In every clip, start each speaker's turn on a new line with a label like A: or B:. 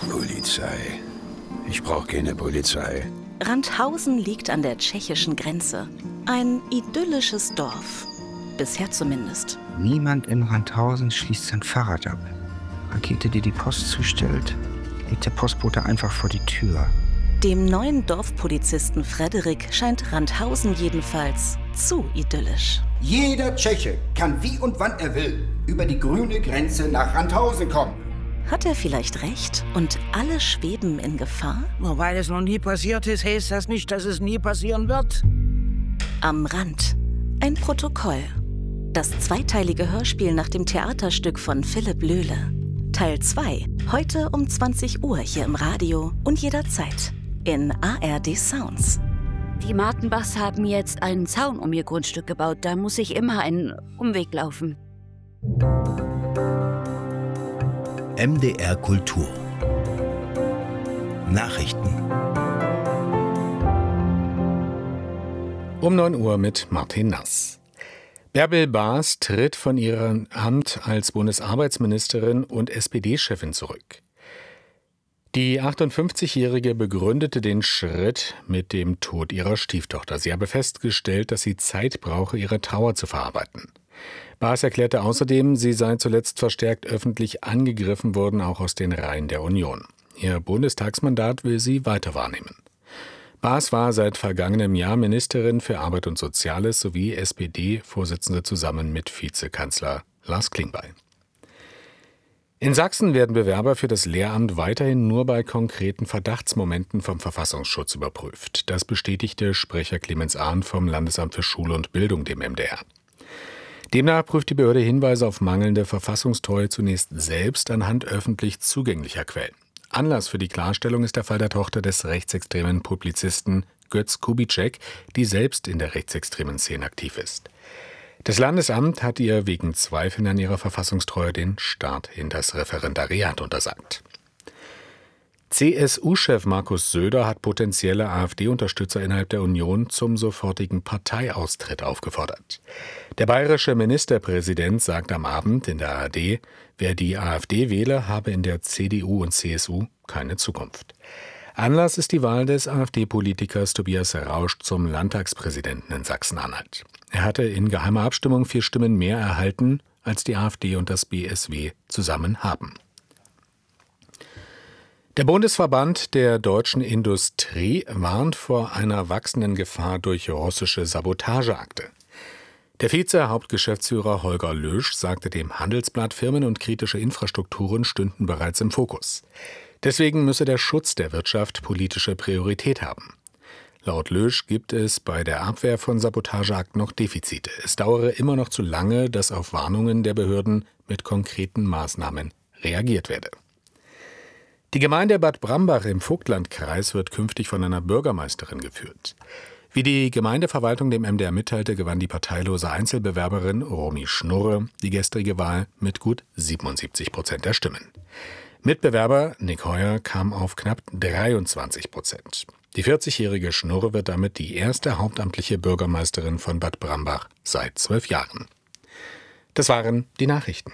A: Polizei. Ich brauche keine Polizei.
B: Randhausen liegt an der tschechischen Grenze. Ein idyllisches Dorf. Bisher zumindest.
C: Niemand in Randhausen schließt sein Fahrrad ab. Rakete, die die Post zustellt, legt der Postbote einfach vor die Tür.
B: Dem neuen Dorfpolizisten Frederik scheint Randhausen jedenfalls zu idyllisch.
D: Jeder Tscheche kann wie und wann er will über die grüne Grenze nach Randhausen kommen.
B: Hat er vielleicht recht und alle schweben in Gefahr?
E: Nur weil es noch nie passiert ist, heißt das nicht, dass es nie passieren wird.
B: Am Rand. Ein Protokoll. Das zweiteilige Hörspiel nach dem Theaterstück von Philipp Löhle. Teil 2. Heute um 20 Uhr hier im Radio und jederzeit in ARD Sounds.
F: Die Martenbachs haben jetzt einen Zaun um ihr Grundstück gebaut. Da muss ich immer einen Umweg laufen.
G: MDR Kultur Nachrichten
H: Um 9 Uhr mit Martin Nass. Bärbel Baas tritt von ihrem Amt als Bundesarbeitsministerin und SPD-Chefin zurück. Die 58-Jährige begründete den Schritt mit dem Tod ihrer Stieftochter. Sie habe festgestellt, dass sie Zeit brauche, ihre Trauer zu verarbeiten. Baas erklärte außerdem, sie sei zuletzt verstärkt öffentlich angegriffen worden, auch aus den Reihen der Union. Ihr Bundestagsmandat will sie weiter wahrnehmen. Baas war seit vergangenem Jahr Ministerin für Arbeit und Soziales sowie SPD-Vorsitzende zusammen mit Vizekanzler Lars Klingbeil. In Sachsen werden Bewerber für das Lehramt weiterhin nur bei konkreten Verdachtsmomenten vom Verfassungsschutz überprüft. Das bestätigte Sprecher Clemens Ahn vom Landesamt für Schule und Bildung, dem MDR. Demnach prüft die Behörde Hinweise auf mangelnde Verfassungstreue zunächst selbst anhand öffentlich zugänglicher Quellen. Anlass für die Klarstellung ist der Fall der Tochter des rechtsextremen Publizisten Götz Kubitschek, die selbst in der rechtsextremen Szene aktiv ist. Das Landesamt hat ihr wegen Zweifeln an ihrer Verfassungstreue den Start in das Referendariat untersagt. CSU-Chef Markus Söder hat potenzielle AfD-Unterstützer innerhalb der Union zum sofortigen Parteiaustritt aufgefordert. Der bayerische Ministerpräsident sagt am Abend in der ARD, wer die AfD wähle, habe in der CDU und CSU keine Zukunft. Anlass ist die Wahl des AfD-Politikers Tobias Rausch zum Landtagspräsidenten in Sachsen-Anhalt. Er hatte in geheimer Abstimmung 4 Stimmen mehr erhalten, als die AfD und das BSW zusammen haben. Der Bundesverband der deutschen Industrie warnt vor einer wachsenden Gefahr durch russische Sabotageakte. Der Vize-Hauptgeschäftsführer Holger Lösch sagte dem Handelsblatt, Firmen und kritische Infrastrukturen stünden bereits im Fokus. Deswegen müsse der Schutz der Wirtschaft politische Priorität haben. Laut Lösch gibt es bei der Abwehr von Sabotageakten noch Defizite. Es dauere immer noch zu lange, dass auf Warnungen der Behörden mit konkreten Maßnahmen reagiert werde. Die Gemeinde Bad Brambach im Vogtlandkreis wird künftig von einer Bürgermeisterin geführt. Wie die Gemeindeverwaltung dem MDR mitteilte, gewann die parteilose Einzelbewerberin Romy Schnurre die gestrige Wahl mit gut 77% der Stimmen. Mitbewerber Nick Heuer kam auf knapp 23%. Die 40-jährige Schnurre wird damit die erste hauptamtliche Bürgermeisterin von Bad Brambach seit 12 Jahren. Das waren die Nachrichten.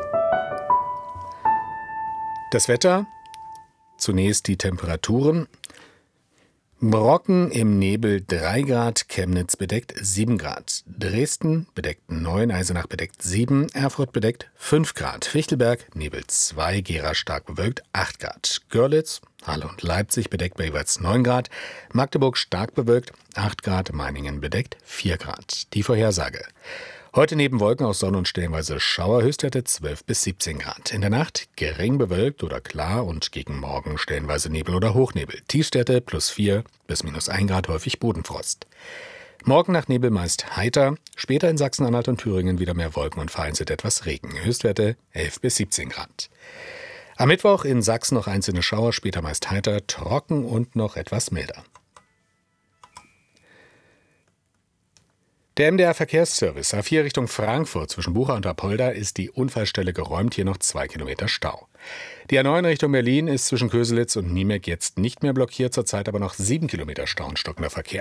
H: Das Wetter. Zunächst die Temperaturen. Brocken im Nebel 3 Grad, Chemnitz bedeckt 7 Grad, Dresden bedeckt 9, Eisenach bedeckt 7, Erfurt bedeckt 5 Grad, Fichtelberg Nebel 2, Gera stark bewölkt 8 Grad, Görlitz, Halle und Leipzig bedeckt bei jeweils 9 Grad, Magdeburg stark bewölkt 8 Grad, Meiningen bedeckt 4 Grad. Die Vorhersage. Heute neben Wolken aus Sonne und stellenweise Schauer, Höchstwerte 12 bis 17 Grad. In der Nacht gering bewölkt oder klar und gegen Morgen stellenweise Nebel oder Hochnebel. Tiefstwerte +4 bis -1 Grad, häufig Bodenfrost. Morgen nach Nebel meist heiter, später in Sachsen-Anhalt und Thüringen wieder mehr Wolken und vereinzelt etwas Regen. Höchstwerte 11 bis 17 Grad. Am Mittwoch in Sachsen noch einzelne Schauer, später meist heiter, trocken und noch etwas milder. Der MDR-Verkehrsservice A4 Richtung Frankfurt zwischen Bucha und Apolda ist die Unfallstelle geräumt, hier noch 2 Kilometer Stau. Die A9 Richtung Berlin ist zwischen Köselitz und Niemek jetzt nicht mehr blockiert, zurzeit aber noch 7 Kilometer Stau und stockender Verkehr.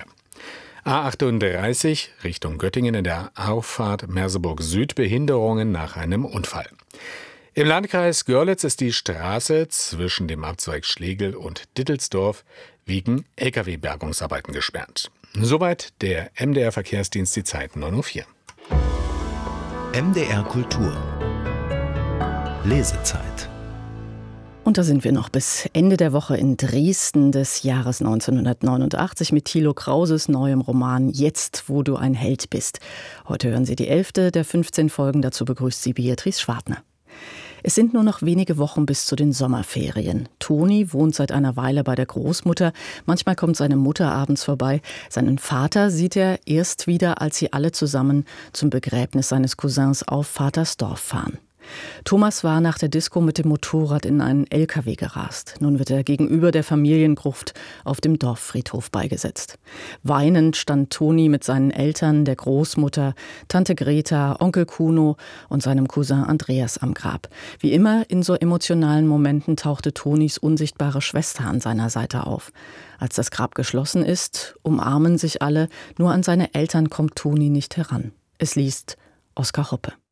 H: A38 Richtung Göttingen in der Auffahrt Merseburg Süd, Behinderungen nach einem Unfall. Im Landkreis Görlitz ist die Straße zwischen dem Abzweig Schlegel und Dittelsdorf wegen Lkw-Bergungsarbeiten gesperrt. Soweit der MDR-Verkehrsdienst, die Zeit 9:04 Uhr.
G: MDR Kultur. Lesezeit.
I: Und da sind wir noch bis Ende der Woche in Dresden des Jahres 1989 mit Thilo Krauses neuem Roman Jetzt, wo du ein Held bist. Heute hören Sie die 11. der 15 Folgen. Dazu begrüßt Sie Beatrice Schwartner. Es sind nur noch wenige Wochen bis zu den Sommerferien. Toni wohnt seit einer Weile bei der Großmutter. Manchmal kommt seine Mutter abends vorbei. Seinen Vater sieht er erst wieder, als sie alle zusammen zum Begräbnis seines Cousins auf Vaters Dorf fahren. Thomas war nach der Disco mit dem Motorrad in einen LKW gerast. Nun wird er gegenüber der Familiengruft auf dem Dorffriedhof beigesetzt. Weinend stand Toni mit seinen Eltern, der Großmutter, Tante Greta, Onkel Kuno und seinem Cousin Andreas am Grab. Wie immer in so emotionalen Momenten tauchte Tonis unsichtbare Schwester an seiner Seite auf. Als das Grab geschlossen ist, umarmen sich alle, nur an seine Eltern kommt Toni nicht heran. Es liest Oskar Hoppe.